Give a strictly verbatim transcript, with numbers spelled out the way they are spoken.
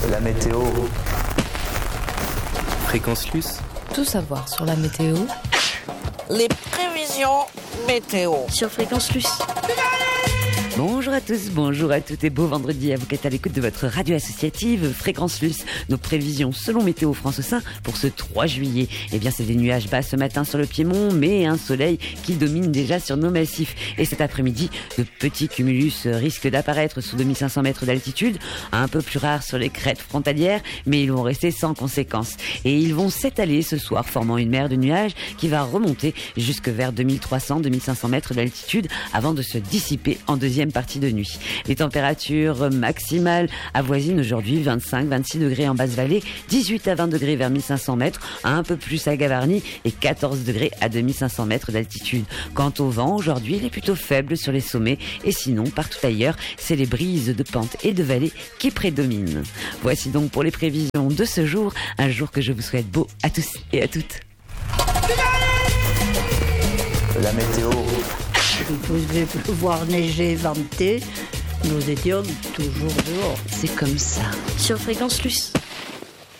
La météo. Fréquence Luce. Tout savoir sur la météo. Les prévisions météo Sur Fréquence Luce. Bonjour à tous, bonjour à toutes et beau vendredi à vous qui êtes à l'écoute de votre radio associative Fréquence Luce. Nos prévisions selon Météo France Saint pour ce trois juillet. Eh bien c'est des nuages bas ce matin sur le Piémont, mais un soleil qui domine déjà sur nos massifs. Et cet après-midi, de petits cumulus risquent d'apparaître sous deux mille cinq cents mètres d'altitude, un peu plus rares sur les crêtes frontalières, mais ils vont rester sans conséquence. Et ils vont s'étaler ce soir, formant une mer de nuages qui va remonter jusque vers deux mille trois cents à deux mille cinq cents mètres d'altitude avant de se dissiper en deuxième partie de nuit. Les températures maximales avoisinent aujourd'hui vingt-cinq à vingt-six degrés en basse vallée, dix-huit à vingt degrés vers mille cinq cents mètres, un peu plus à Gavarnie et quatorze degrés à deux mille cinq cents mètres d'altitude. Quant au vent, aujourd'hui, il est plutôt faible sur les sommets et sinon, partout ailleurs, c'est les brises de pente et de vallée qui prédominent. Voici donc pour les prévisions de ce jour, un jour que je vous souhaite beau à tous et à toutes. La météo. Il pouvait pleuvoir, neiger, venter. Nous étions toujours dehors. C'est comme ça. Sur Fréquence Luce.